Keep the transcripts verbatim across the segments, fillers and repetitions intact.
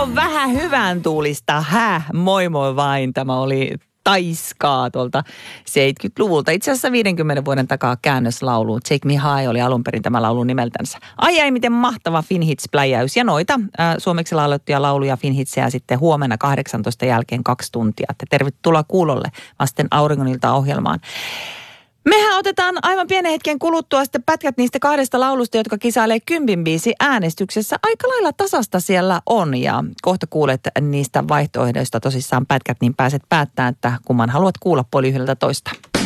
Onko vähän hyvän tuulista? Häh, moi moi vain. Tämä oli Taiskaa tuolta seitsemänkymmentäluvulta. Itse asiassa viidenkymmenen vuoden takaa käännöslaulu. Take Me High oli alun perin tämä laulu nimeltänsä. Ai ai, miten mahtava Finhits-pläjäys. Ja noita äh, suomeksi laulettuja lauluja Finhitsejä sitten huomenna kahdeksantoista jälkeen kaksi tuntia. Te tervetuloa kuulolle vasten Auringonilta ohjelmaan. Mehän otetaan aivan pienen hetken kuluttua sitten pätkät niistä kahdesta laulusta, jotka kisailee kympin biisi äänestyksessä. Aika lailla tasasta siellä on ja kohta kuulet niistä vaihtoehdoista tosissaan pätkät, niin pääset päättämään, että kumman haluat kuulla puoli yhdeltä toista.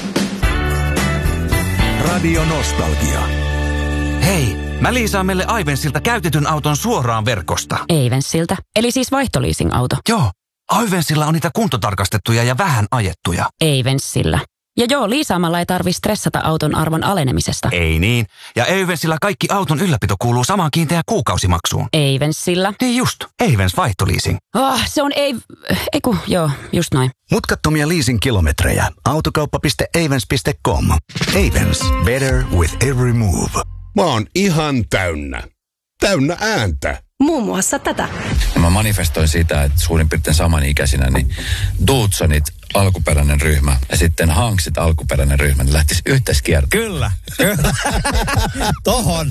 Radio Nostalgia. Hei, mä liisaan meille Aivensilta käytetyn auton suoraan verkosta. Aivensilta, eli siis vaihtoliising-auto. Joo, Aivensilla on niitä kuntotarkastettuja ja vähän ajettuja. Aivensillä. Ja joo, liisaamalla ei tarvitse stressata auton arvon alenemisesta. Ei niin. Ja Eivensillä kaikki auton ylläpito kuuluu samaan kiinteään kuukausimaksuun. Eivensillä. Niin just. Eivens vaihtoliising. Oh, se on ei... Eiku, joo, just noin. Mutkattomia leasing-kilometrejä. Autokauppa piste eivens piste com. Eivens. Better with every move. Mä oon ihan täynnä. Täynnä ääntä. Muun muassa tätä. Mä manifestoin sitä, että suurin piirtein samanikäisinä, niin Dudesonit alkuperäinen ryhmä ja sitten Hanksit alkuperäinen ryhmä, niin lähtisi yhteiskiertoon. Kyllä. Tohon.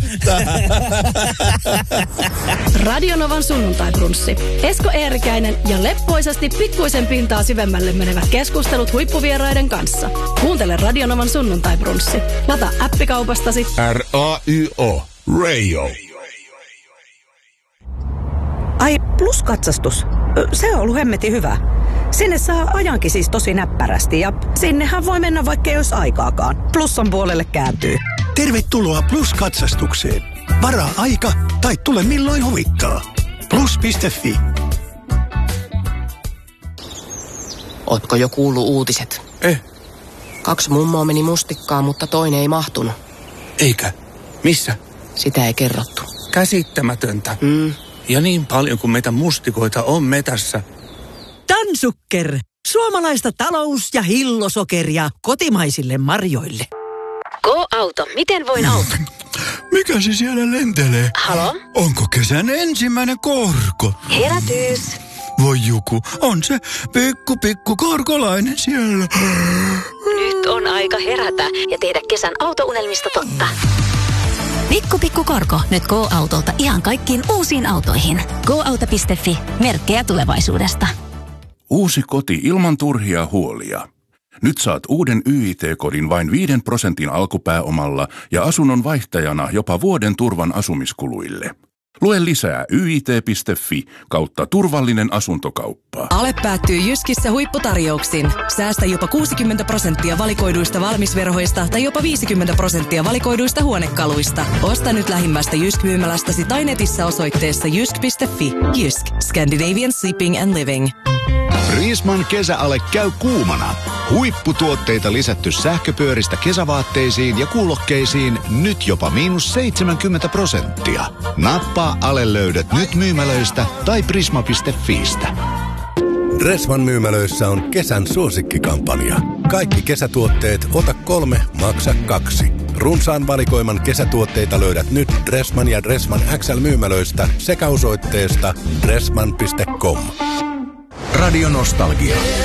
Radionovan sunnuntaibrunsssi. Esko Eerikäinen ja leppoisasti pikkuisen pintaa syvemmälle menevät keskustelut huippuvieraiden kanssa. Kuuntele Radionovan sunnuntaibrunsssi. Lataa appikaupastasi R A Y O. Radio. Ai, pluskatsastus. Se on ollut hemmetin hyvä. Sinne saa ajankin siis tosi näppärästi ja sinnehän voi mennä vaikka ei olisi aikaakaan. Plussan puolelle kääntyy. Tervetuloa Plus-katsastukseen. Varaa aika tai tule milloin huvittaa. Plus piste fi. Ootko jo kuullut uutiset? Eh. Kaksi mummoa meni mustikkaan, mutta toinen ei mahtunut. Eikä. Missä? Sitä ei kerrottu. Käsittämätöntä. Mm. Ja niin paljon kuin meitä mustikoita on metässä. Tansukker. Suomalaista talous- ja hillosokeria kotimaisille marjoille. Go-auto. Miten voin auttaa? Mikä se siellä lentelee? Halo? Onko kesän ensimmäinen korko? Herätys. Voi juku, on se pikku pikku korkolainen siellä. Nyt on aika herätä ja tehdä kesän autounelmista totta. Pikku pikku korko nyt Go-autolta ihan kaikkiin uusiin autoihin. go auto piste fi. Merkkejä tulevaisuudesta. Uusi koti ilman turhia huolia. Nyt saat uuden Y I T-kodin vain viiden prosentin alkupääomalla ja asunnon vaihtajana jopa vuoden turvan asumiskuluille. Lue lisää y i t piste fi kautta turvallinen asuntokauppa. Ale päättyy Jyskissä huipputarjouksin. Säästä jopa kuusikymmentä prosenttia valikoiduista valmisverhoista tai jopa viisikymmentä prosenttia valikoiduista huonekaluista. Osta nyt lähimmästä Jysk-myymälästäsi tai netissä osoitteessa jysk piste fi. Jysk. Scandinavian Sleeping and Living. Riisman kesäale käy kuumana. Huipputuotteita lisätty sähköpyöristä kesävaatteisiin ja kuulokkeisiin nyt jopa miinus seitsemänkymmentä prosenttia. Nappaa Ale löydät nyt myymälöistä tai prisma piste fiistä. Dressman myymälöissä on kesän suosikkikampanja. Kaikki kesätuotteet ota kolme, maksa kaksi. Runsaan valikoiman kesätuotteita löydät nyt Dressman ja Dressman X L myymälöistä sekä osoitteesta dressman piste com. Radio Nostalgia.